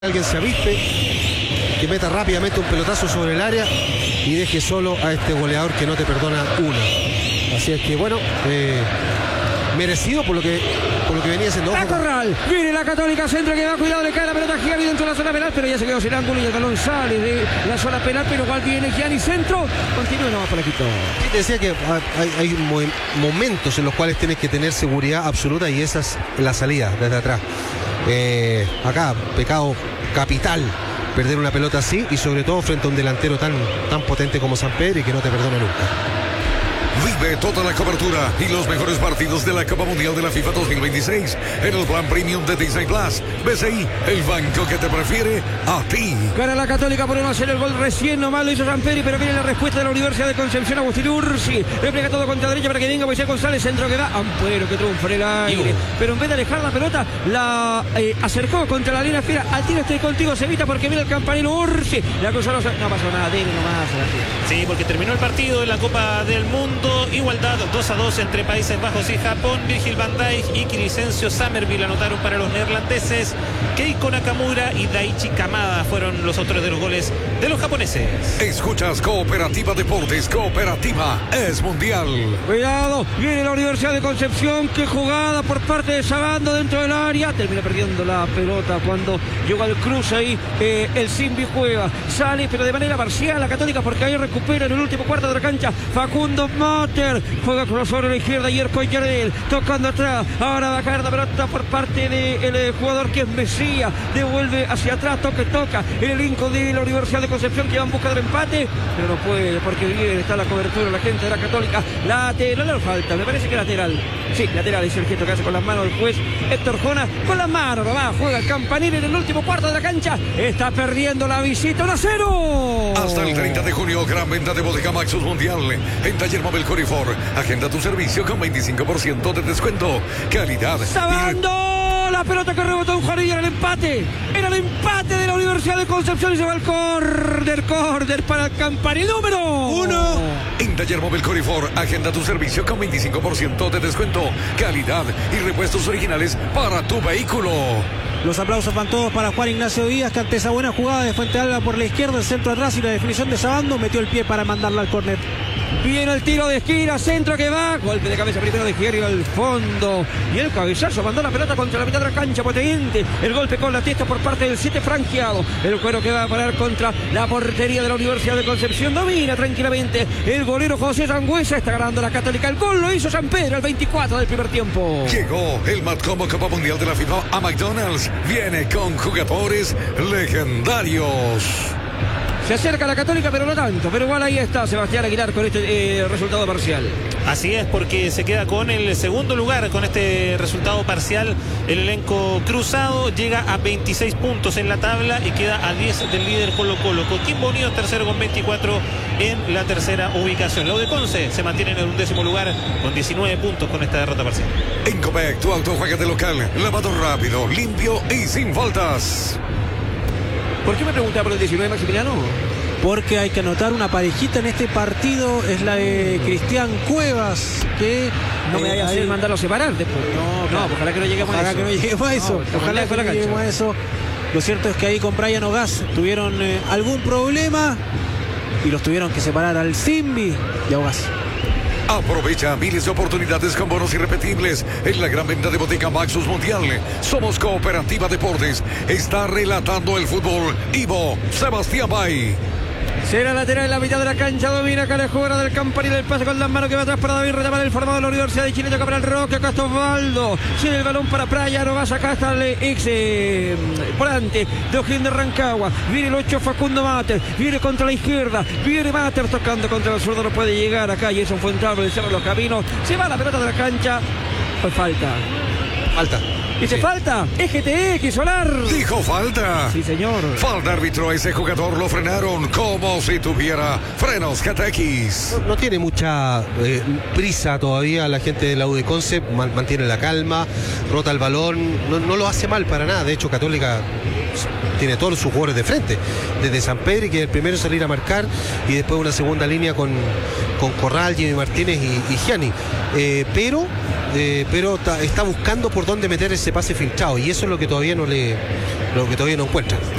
Alguien se aviste, que meta rápidamente un pelotazo sobre el área y deje solo a este goleador que no te perdona una. Así es que bueno, merecido por lo que venía haciendo. A Corral, viene la Católica, centro que va, cuidado, le cae la pelota Gianni dentro de la zona penal, pero ya se quedó sin ángulo y el balón sale de la zona penal, pero igual viene Gianni, centro, continúa, no va por aquí todo. Sí, te decía que hay momentos en los cuales tienes que tener seguridad absoluta y esa es la salida desde atrás. Acá, pecado capital perder una pelota así y sobre todo frente a un delantero tan potente como Sampedri y que no te perdona nunca. Vive toda la cobertura y los mejores partidos de la Copa Mundial de la FIFA 2026 en el plan premium de Disney Plus. BCI, el banco que te prefiere a ti. Gana la Católica por 1-0, el gol recién nomás lo hizo Sampedri, pero viene la respuesta de la Universidad de Concepción. Agustín Ursi le pega todo contra derecha para que venga Moisés González, centro que da, Ampuero que triunfa en el aire, pero en vez de alejar la pelota la acercó contra la línea fiera. Al tiro estoy contigo, se evita porque viene el campanilo Ursi, la cruzó, no pasó nada, dele nomás. Sí, porque terminó el partido en la Copa del Mundo. Igualdad 2-2 entre Países Bajos y Japón. Virgil van Dijk y Crescencio Summerville anotaron para los neerlandeses. Keiko Nakamura y Daichi Kamada fueron los autores de los goles de los japoneses. Escuchas Cooperativa Deportes. Cooperativa es mundial. Cuidado, viene la Universidad de Concepción. Qué jugada por parte de Sabando dentro del área. Termina perdiendo la pelota cuando llegó al cruce ahí. El Simbi juega, sale pero de manera parcial la Católica porque ahí recupera en el último cuarto de la cancha Facundo Mater. Juega sobre la izquierda y Yerko Yarel tocando atrás. Ahora va a caer la pelota por parte del jugador que es Mesías. Devuelve hacia atrás, toca el elenco de la Universidad de Concepción que va en busca del empate, pero no puede porque bien está la cobertura la gente de la Católica. Lateral, falta, me parece que lateral. Sí, lateral es el gesto que hace con las manos el juez Héctor Jona. Con las manos nomás juega el campanil en el último cuarto de la cancha. Está perdiendo la visita 1-0. Hasta el 30 de junio, gran venta de Bodega Maxus Mundial en Taller Móvil Corifor. Agenda tu servicio con 25% de descuento. Calidad. Sabando la pelota que rebotó un Juanillo, era el empate. Era el empate de la Universidad de Concepción y se va el córner para el campanil número 1. En Taller Móvil Corifor, agenda tu servicio con 25% de descuento. Calidad y repuestos originales para tu vehículo. Los aplausos van todos para Juan Ignacio Díaz, que ante esa buena jugada de Fuente Alba por la izquierda, el centro atrás y la definición de Sabando, metió el pie para mandarla al córner. Viene el tiro de esquina, centro que va, golpe de cabeza primero de Gieri al fondo y el cabezazo mandó la pelota contra la mitad de la cancha potente, el golpe con la testa por parte del 7 franqueado, el cuero que va a parar contra la portería de la Universidad de Concepción, domina tranquilamente el golero José Sangüesa, está ganando la Católica, el gol lo hizo Sampedri al 24 del primer tiempo. Llegó el Matcom Copa Mundial de la FIFA a McDonald's, viene con jugadores legendarios. Se acerca la Católica, pero no tanto. Pero igual ahí está Sebastián Aguilar con este resultado parcial. Así es, porque se queda con el segundo lugar con este resultado parcial. El elenco cruzado llega a 26 puntos en la tabla y queda a 10 del líder Colo-Colo. Coquimbo Unido tercero con 24 en la tercera ubicación. La Conce se mantiene en el 11º lugar con 19 puntos con esta derrota parcial. En Copec, tu auto juega de local, lavado rápido, limpio y sin faltas. ¿Por qué me preguntaba por el 19, Maximiliano? Porque hay que anotar una parejita en este partido, es la de Cristian Cuevas, que no me vaya a hacer mandarlo a separar después. No, ojalá que no lleguemos a eso. Ojalá que no lleguemos a eso. Ojalá que no lleguemos a eso. Lo cierto es que ahí con Brian Ogaz tuvieron algún problema y los tuvieron que separar al Simbi y a Ogaz. Aprovecha miles de oportunidades con bonos irrepetibles en la gran venta de Bodega Maxus Mundial. Somos Cooperativa Deportes. Está relatando el fútbol Ivo Sebastián Bay. Será lateral en la mitad de la cancha, domina acá la jugada del campanil, el pase con las manos que va atrás para David Retamar, el formado de la Universidad de Chile, toca para el Roque, acá está Osvaldo, sigue el balón para Playa, no vas acá hasta el ex volante de O'Higgins de Rancagua, viene el 8 Facundo Mater, viene contra la izquierda, viene Mater tocando contra el zurdo, no puede llegar acá, Jason Fuentablo, le cierra los caminos, se va la pelota de la cancha, pues falta. Dice sí. Falta, EGTX, Solar. Dijo falta. Sí, señor. Falta, árbitro, a ese jugador lo frenaron como si tuviera frenos GTX. No tiene mucha prisa todavía la gente de la U de Conce, mantiene la calma, rota el balón, no lo hace mal para nada. De hecho, Católica tiene todos sus jugadores de frente, desde Sampedri, que es el primero en salir a marcar, y después una segunda línea con Corral, Jimmy Martínez y Gianni. Pero está buscando por dónde meter ese pase filtrado, y eso es lo que todavía no le lo que todavía no encuentran.